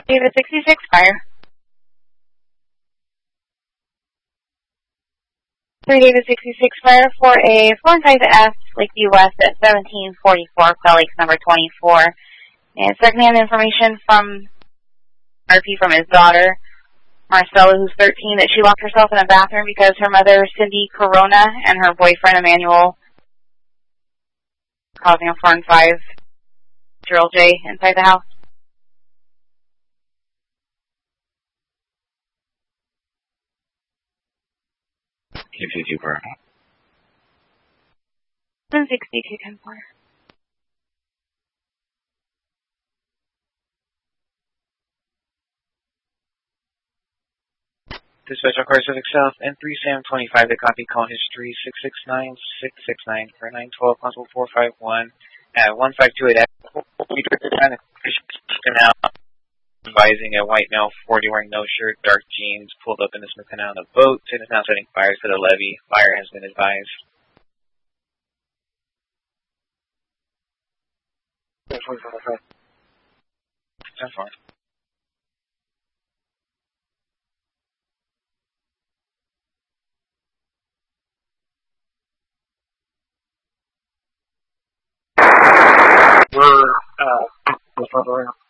David 66 fire. 3 David 66 fire for a 4-5F Lakeview West at 1744 Quail Lakes number 24. And secondhand information from RP from his daughter, Marcella, who's 13, that she locked herself in a bathroom because her mother, Cindy Corona, and her boyfriend, Emmanuel, causing a 4 and 5 drill J inside the house. Q2 per. 762 10-4. Dispatch on Car Civic South and 3 Sam 25. The copy call history 669 for 912 Constable 451 at 152 Canal, advising a white male 40 wearing no shirt, dark jeans, pulled up in the Smith Canal on a boat. It is now setting fires to the levee. Fire has been advised. 10-4. We're